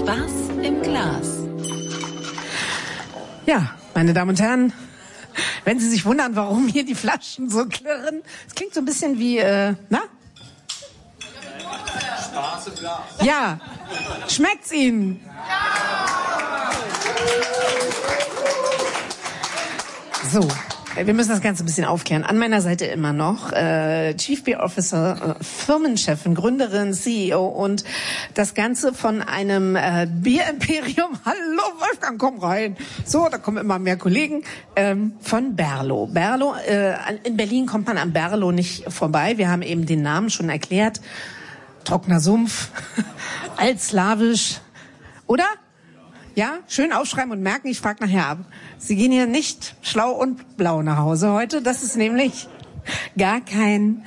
Spaß im Glas. Ja, meine Damen und Herren, wenn Sie sich wundern, warum hier die Flaschen so klirren, es klingt so ein bisschen wie, Spaß im Glas. Ja, schmeckt's Ihnen? So, wir müssen das Ganze ein bisschen aufklären. An meiner Seite immer noch Chief Beer Officer, Firmenchefin, Gründerin, CEO und das Ganze von einem Bierimperium. Hallo Wolfgang, komm rein. So, da kommen immer mehr Kollegen von Berlo. Berlo, in Berlin kommt man am Berlo nicht vorbei. Wir haben eben den Namen schon erklärt. Trockener Sumpf, altslawisch, oder? Ja, schön aufschreiben und merken, ich frage nachher ab. Sie gehen hier nicht schlau und blau nach Hause heute. Das ist nämlich gar kein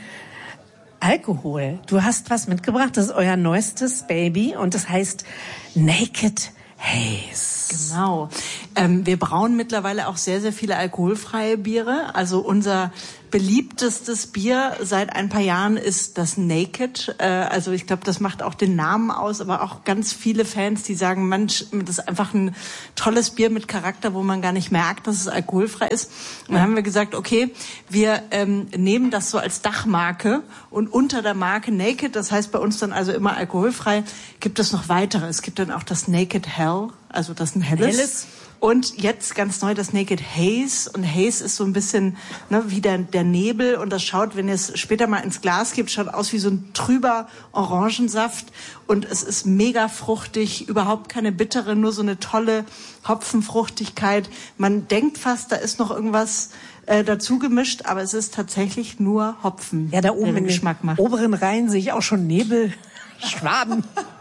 Alkohol. Du hast was mitgebracht, das ist euer neuestes Baby und das heißt Naked Haze. Genau. Wir brauen mittlerweile auch sehr, sehr viele alkoholfreie Biere. Also unser beliebtestes Bier seit ein paar Jahren ist das Naked. Also ich glaube, das macht auch den Namen aus, aber auch ganz viele Fans, die sagen, Mensch, das ist einfach ein tolles Bier mit Charakter, wo man gar nicht merkt, dass es alkoholfrei ist. Und dann haben wir gesagt, okay, wir nehmen das so als Dachmarke und unter der Marke Naked, das heißt bei uns dann also immer alkoholfrei, gibt es noch weitere. Es gibt dann auch das Naked Hell, also das ist ein helles. Und jetzt ganz neu das Naked Haze. Und Haze ist so ein bisschen wie der Nebel. Und das schaut, wenn ihr es später mal ins Glas gibt, schaut aus wie so ein trüber Orangensaft. Und es ist mega fruchtig, überhaupt keine bittere, nur so eine tolle Hopfenfruchtigkeit. Man denkt fast, da ist noch irgendwas dazu gemischt, aber es ist tatsächlich nur Hopfen. Ja, da oben der in Geschmack den macht. oberen Reihen sehe ich auch schon Nebel. Schwaden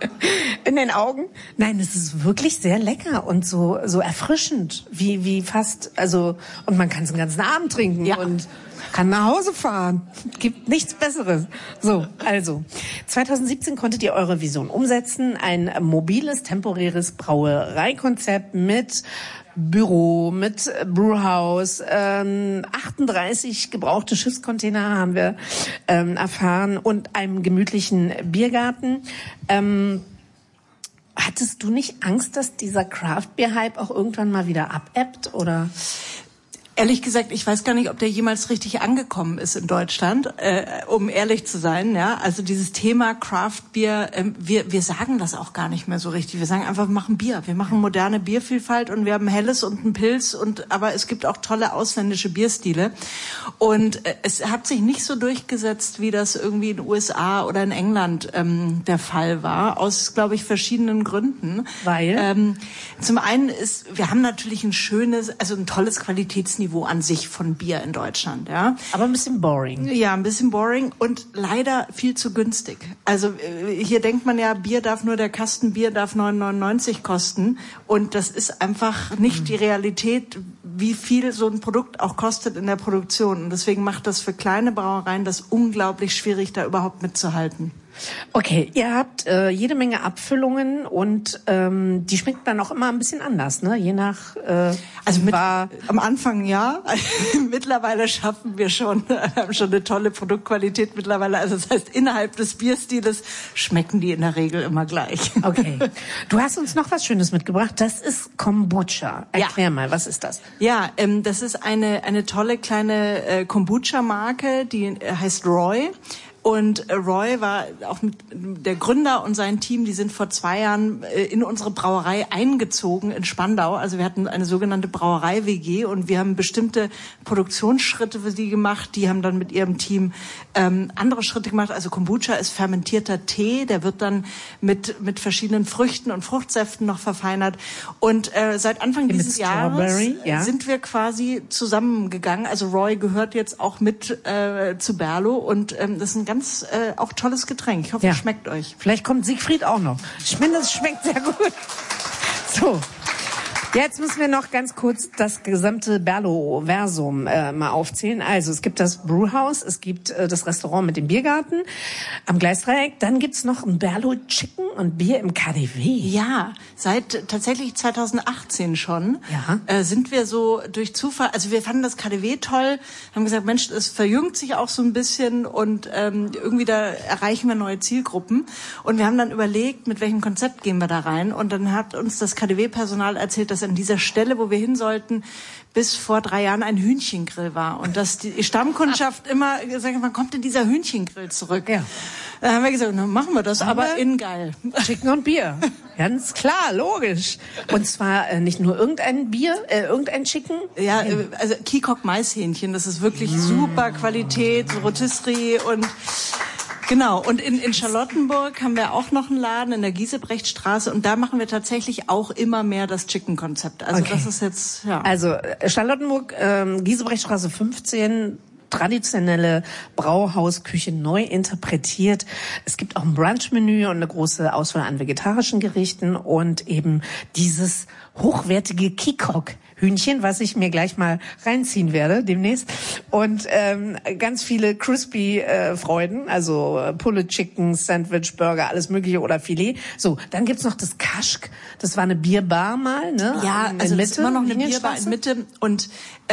in den Augen. Nein, es ist wirklich sehr lecker und so erfrischend, wie fast, also, und man kann es den ganzen Abend trinken und kann nach Hause fahren. Gibt nichts Besseres. So, also, 2017 konntet ihr eure Vision umsetzen, ein mobiles, temporäres Brauereikonzept mit Büro, mit Brewhouse, 38 gebrauchte Schiffscontainer haben wir erfahren und einem gemütlichen Biergarten. Hattest du nicht Angst, dass dieser Craft-Beer-Hype auch irgendwann mal wieder abebbt, oder? Ehrlich gesagt, ich weiß gar nicht, ob der jemals richtig angekommen ist in Deutschland, um ehrlich zu sein. Ja, also dieses Thema Craft Beer, wir sagen das auch gar nicht mehr so richtig. Wir sagen einfach, wir machen Bier. Wir machen moderne Biervielfalt und wir haben Helles und ein Pilz aber es gibt auch tolle ausländische Bierstile. Und es hat sich nicht so durchgesetzt, wie das irgendwie in den USA oder in England der Fall war, aus, glaube ich, verschiedenen Gründen. Weil? Zum einen wir haben natürlich ein tolles Qualitätsniveau an sich von Bier in Deutschland, ja. Aber ein bisschen boring. Ja, ein bisschen boring und leider viel zu günstig. Also hier denkt man ja, der Kasten Bier darf 9,99 kosten und das ist einfach nicht die Realität, wie viel so ein Produkt auch kostet in der Produktion. Und deswegen macht das für kleine Brauereien das unglaublich schwierig, da überhaupt mitzuhalten. Okay, ihr habt jede Menge Abfüllungen und die schmeckt dann auch immer ein bisschen anders, ne? Je nach am Anfang ja. Mittlerweile schaffen wir haben schon eine tolle Produktqualität mittlerweile. Also das heißt, innerhalb des Bierstiles schmecken die in der Regel immer gleich. Okay. Du hast uns noch was Schönes mitgebracht. Das ist Kombucha. Erklär mal, was ist das? Ja, das ist eine tolle kleine Kombucha-Marke, die heißt Roy. Und Roy war auch der Gründer und sein Team, die sind vor 2 Jahren in unsere Brauerei eingezogen in Spandau. Also wir hatten eine sogenannte Brauerei-WG und wir haben bestimmte Produktionsschritte für sie gemacht. Die haben dann mit ihrem Team andere Schritte gemacht. Also Kombucha ist fermentierter Tee, der wird dann mit verschiedenen Früchten und Fruchtsäften noch verfeinert. Und seit Anfang dieses Jahres sind wir quasi zusammengegangen. Also Roy gehört jetzt auch mit zu Berlo und das ist ein ganz auch tolles Getränk. Ich hoffe, es schmeckt euch. Vielleicht kommt Siegfried auch noch. Ich finde, es schmeckt sehr gut. So. Jetzt müssen wir noch ganz kurz das gesamte Berlo-Versum mal aufzählen. Also es gibt das Brewhouse, es gibt das Restaurant mit dem Biergarten am Gleisdreieck. Dann gibt's noch ein Berlo Chicken und Bier im KaDeWe. Ja, seit tatsächlich 2018 schon sind wir so durch Zufall, also wir fanden das KaDeWe toll, haben gesagt, Mensch, es verjüngt sich auch so ein bisschen und irgendwie da erreichen wir neue Zielgruppen. Und wir haben dann überlegt, mit welchem Konzept gehen wir da rein. Und dann hat uns das KaDeWe-Personal erzählt, dass an dieser Stelle, wo wir hin sollten, bis vor 3 Jahren ein Hühnchengrill war. Und dass die Stammkundschaft immer gesagt hat, wann kommt denn dieser Hühnchengrill zurück? Ja. Dann haben wir gesagt, na, machen wir das, aber in geil. Chicken und Bier. Ganz klar, logisch. Und zwar nicht nur irgendein Bier, irgendein Chicken. Ja, also Kikok Maishähnchen, das ist wirklich super Qualität, so Rotisserie und genau. Und in Charlottenburg haben wir auch noch einen Laden in der Giesebrechtstraße und da machen wir tatsächlich auch immer mehr das Chicken-Konzept. Also das ist jetzt, ja. Also Charlottenburg, Giesebrechtstraße 15, traditionelle Brauhausküche neu interpretiert. Es gibt auch ein Brunchmenü und eine große Auswahl an vegetarischen Gerichten und eben dieses hochwertige Kikok-Hühnchen, was ich mir gleich mal reinziehen werde demnächst. Und ganz viele crispy Freuden, also Pulled Chicken, Sandwich, Burger, alles mögliche oder Filet. So, dann gibt's noch das Kaschk. Das war eine Bierbar mal, ne? Ja, also das ist immer noch eine Bierbar in Mitte und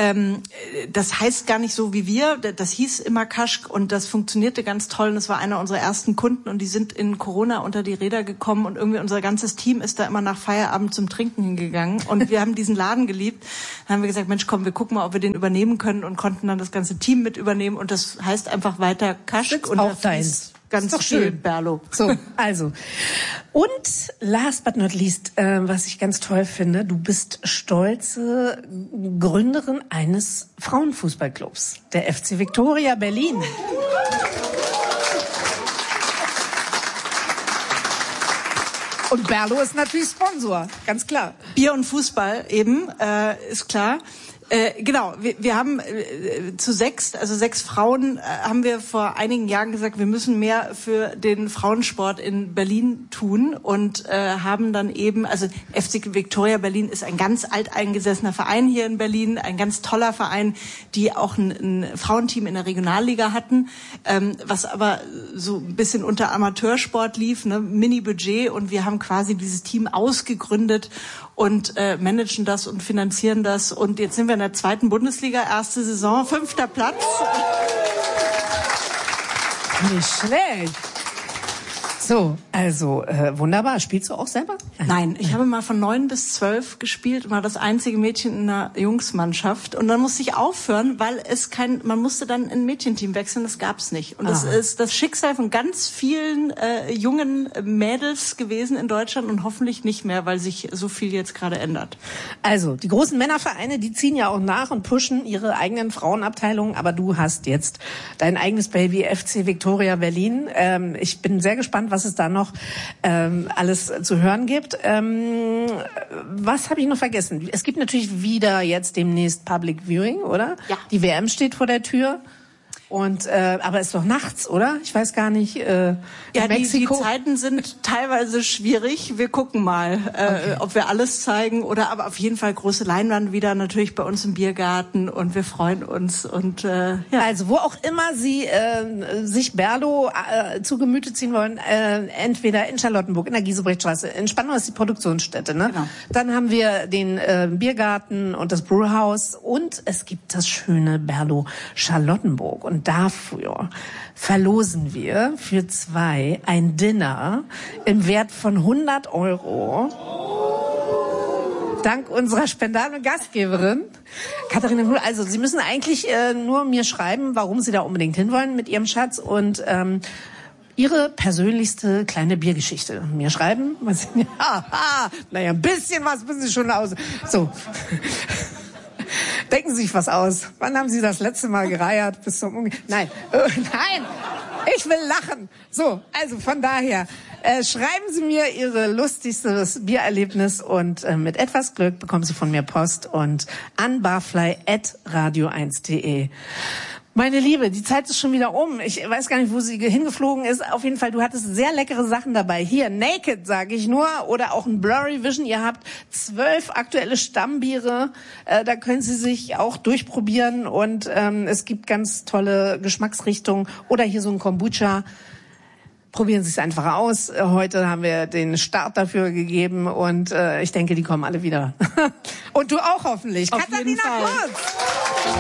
das heißt gar nicht so wie wir. Das hieß immer Kaschk und das funktionierte ganz toll. Und das war einer unserer ersten Kunden und die sind in Corona unter die Räder gekommen und irgendwie unser ganzes Team ist da immer nach Feierabend zum Trinken hingegangen und wir haben diesen Laden geliebt. Dann haben wir gesagt, Mensch, komm, wir gucken mal, ob wir den übernehmen können und konnten dann das ganze Team mit übernehmen und das heißt einfach weiter Kaschk und auch deins. Ganz viel Berlo. So, also. Und last but not least, was ich ganz toll finde, du bist stolze Gründerin eines Frauenfußballclubs, der FC Viktoria Berlin. Und Berlo ist natürlich Sponsor, ganz klar. Bier und Fußball eben, ist klar. Genau, wir haben zu 6 Frauen, haben wir vor einigen Jahren gesagt, wir müssen mehr für den Frauensport in Berlin tun und haben dann eben, also FC Viktoria Berlin ist ein ganz alteingesessener Verein hier in Berlin, ein ganz toller Verein, die auch ein Frauenteam in der Regionalliga hatten, was aber so ein bisschen unter Amateursport lief, ne, Mini-Budget und wir haben quasi dieses Team ausgegründet und managen das und finanzieren das und jetzt sind wir in der 2. Bundesliga, erste Saison, 5. Platz. Nicht schlecht. So, also wunderbar. Spielst du auch selber? Nein, ich habe mal von 9 bis 12 gespielt, war das einzige Mädchen in einer Jungsmannschaft und dann musste ich aufhören, weil man musste dann in ein Mädchenteam wechseln, das gab's nicht. Und das ist das Schicksal von ganz vielen jungen Mädels gewesen in Deutschland und hoffentlich nicht mehr, weil sich so viel jetzt gerade ändert. Also, die großen Männervereine, die ziehen ja auch nach und pushen ihre eigenen Frauenabteilungen, aber du hast jetzt dein eigenes Baby FC Viktoria Berlin. Ich bin sehr gespannt, was es da noch alles zu hören gibt. Was habe ich noch vergessen? Es gibt natürlich wieder jetzt demnächst Public Viewing, oder? Ja. Die WM steht vor der Tür. Und aber ist doch nachts, oder? Ich weiß gar nicht. Ja, die Zeiten sind teilweise schwierig. Wir gucken mal, ob wir alles zeigen oder aber auf jeden Fall große Leinwand wieder natürlich bei uns im Biergarten und wir freuen uns und ja. Also wo auch immer Sie sich Berlo zu Gemüte ziehen wollen, entweder in Charlottenburg, in der Giesebrechtstraße, in Spandau ist die Produktionsstätte, ne? Genau. Dann haben wir den Biergarten und das Brewhouse und es gibt das schöne Berlo Charlottenburg und dafür verlosen wir für 2 ein Dinner im Wert von 100 €. Dank unserer Spendan- und Gastgeberin, Katharina Huhl. Also Sie müssen eigentlich nur mir schreiben, warum Sie da unbedingt hinwollen mit Ihrem Schatz und Ihre persönlichste kleine Biergeschichte mir schreiben. Naja, ein bisschen was müssen Sie schon aus. So. Denken Sie sich was aus. Wann haben Sie das letzte Mal gereiert? Bis zum Nein, nein, ich will lachen. So, also von daher, schreiben Sie mir Ihr lustigstes Biererlebnis und mit etwas Glück bekommen Sie von mir Post und an barfly@radio1.de. Meine Liebe, die Zeit ist schon wieder um. Ich weiß gar nicht, wo sie hingeflogen ist. Auf jeden Fall, du hattest sehr leckere Sachen dabei. Hier, Naked, sage ich nur, oder auch ein Blurry Vision. Ihr habt 12 aktuelle Stammbiere. Da können Sie sich auch durchprobieren. Und es gibt ganz tolle Geschmacksrichtungen. Oder hier so ein Kombucha. Probieren Sie es einfach aus. Heute haben wir den Start dafür gegeben. Und ich denke, die kommen alle wieder. Und du auch hoffentlich. Auf Katharina jeden Fall. Kurz.